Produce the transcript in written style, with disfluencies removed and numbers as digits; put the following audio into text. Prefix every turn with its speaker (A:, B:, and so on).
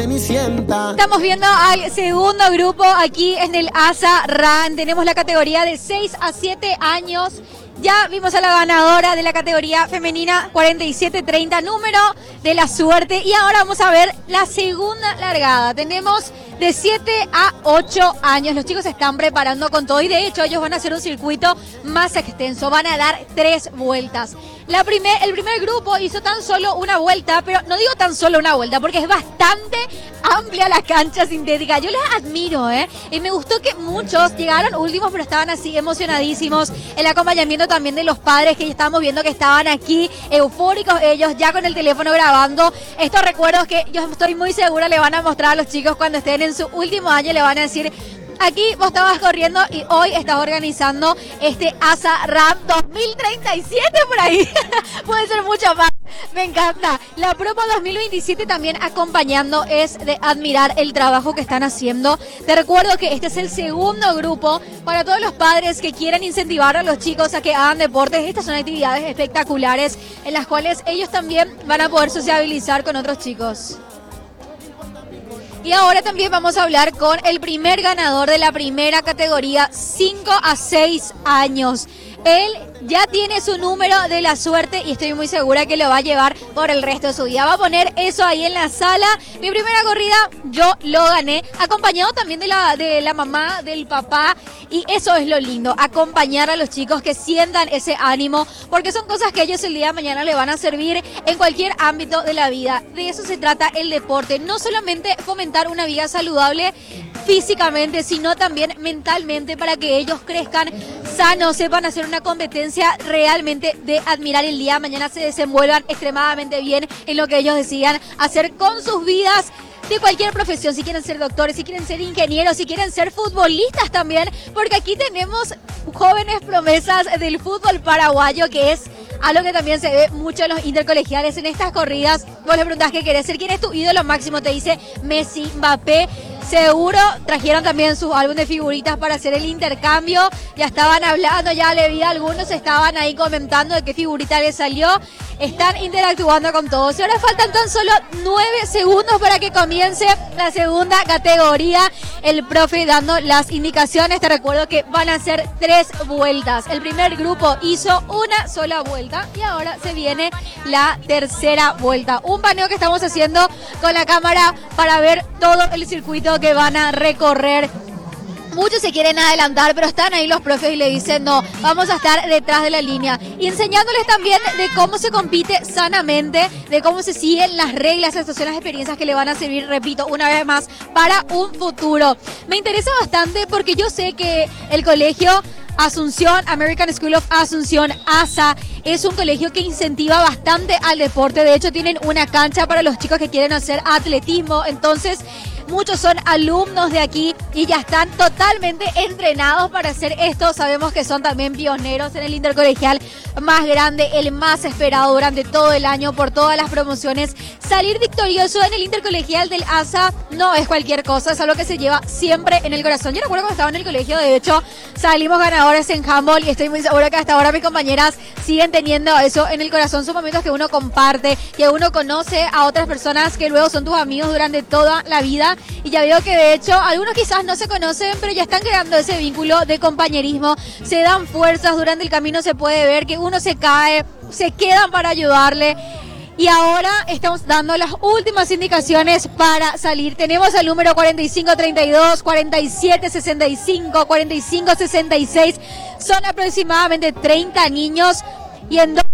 A: Estamos viendo al segundo grupo aquí en el ASA RAN. Tenemos la categoría de 6 a 7 años. Ya vimos a la ganadora de la categoría femenina 47-30, número de la suerte. Y ahora vamos a ver la segunda largada. Tenemos de 7 a 8 años. Los chicos se están preparando con todo y de hecho ellos van a hacer un circuito más extenso. Van a dar 3 vueltas. El primer grupo hizo tan solo una vuelta, pero no digo tan solo una vuelta porque es bastante amplia la cancha sintética. Yo les admiro, y me gustó que muchos llegaron últimos, pero estaban así emocionadísimos. El acompañamiento también de los padres que ya estábamos viendo que estaban aquí eufóricos ellos ya con el teléfono grabando estos recuerdos que yo estoy muy segura le van a mostrar a los chicos cuando estén en su último año. Le van a decir: aquí vos estabas corriendo y hoy estás organizando este ASA RAN 2037 por ahí. Puede ser mucho más. Me encanta. La Promo 2027 también acompañando, es de admirar el trabajo que están haciendo. Te recuerdo que este es el segundo grupo para todos los padres que quieran incentivar a los chicos a que hagan deportes. Estas son actividades espectaculares en las cuales ellos también van a poder sociabilizar con otros chicos. Y ahora también vamos a hablar con el primer ganador de la primera categoría, 5 a 6 años. Él ya tiene su número de la suerte y estoy muy segura que lo va a llevar por el resto de su vida. Va a poner eso ahí en la sala. Mi primera corrida yo lo gané, acompañado también de la mamá, del papá. Y eso es lo lindo, acompañar a los chicos que sientan ese ánimo, porque son cosas que ellos el día de mañana le van a servir en cualquier ámbito de la vida. De eso se trata el deporte, no solamente fomentar una vida saludable físicamente, sino también mentalmente, para que ellos crezcan sanos, sepan hacer una competencia realmente de admirar. El día de mañana se desenvuelvan extremadamente bien en lo que ellos decidan hacer con sus vidas, de cualquier profesión, si quieren ser doctores, si quieren ser ingenieros, si quieren ser futbolistas también, porque aquí tenemos jóvenes promesas del fútbol paraguayo, que es algo que también se ve mucho en los intercolegiales, en estas corridas. Vos le preguntás qué querés ser, quién es tu ídolo máximo, te dice Messi, Mbappé. Seguro trajeron también sus álbumes de figuritas para hacer el intercambio. Ya estaban hablando, ya le vi a algunos, estaban ahí comentando de qué figurita les salió. Están interactuando con todos. Y ahora faltan tan solo 9 segundos para que comience la segunda categoría. El profe dando las indicaciones. Te recuerdo que van a hacer 3 vueltas. El primer grupo hizo una sola vuelta y ahora se viene la tercera vuelta. Un paneo que estamos haciendo con la cámara para ver todo el circuito que van a recorrer. Muchos se quieren adelantar, pero están ahí los profes y le dicen: no, vamos a estar detrás de la línea. Y enseñándoles también de cómo se compite sanamente, de cómo se siguen las reglas. Estas son las experiencias que le van a servir, repito, una vez más, para un futuro. Me interesa bastante porque yo sé que el colegio Asunción, American School of Asunción, ASA, es un colegio que incentiva bastante al deporte. De hecho, tienen una cancha para los chicos que quieren hacer atletismo. Entonces, muchos son alumnos de aquí y ya están totalmente entrenados para hacer esto. Sabemos que son también pioneros en el intercolegial más grande, el más esperado durante todo el año por todas las promociones. Salir victorioso en el intercolegial del ASA no es cualquier cosa, es algo que se lleva siempre en el corazón. Yo recuerdo cuando estaba en el colegio, de hecho, salimos ganadores en handball y estoy muy segura que hasta ahora mis compañeras siguen teniendo eso en el corazón. Son momentos que uno comparte, que uno conoce a otras personas que luego son tus amigos durante toda la vida. Y ya veo que de hecho algunos quizás no se conocen, pero ya están creando ese vínculo de compañerismo, se dan fuerzas durante el camino, se puede ver que uno se cae, se quedan para ayudarle. Y ahora estamos dando las últimas indicaciones para salir. Tenemos el número 4532, 4765, 4566. Son aproximadamente 30 niños y en 2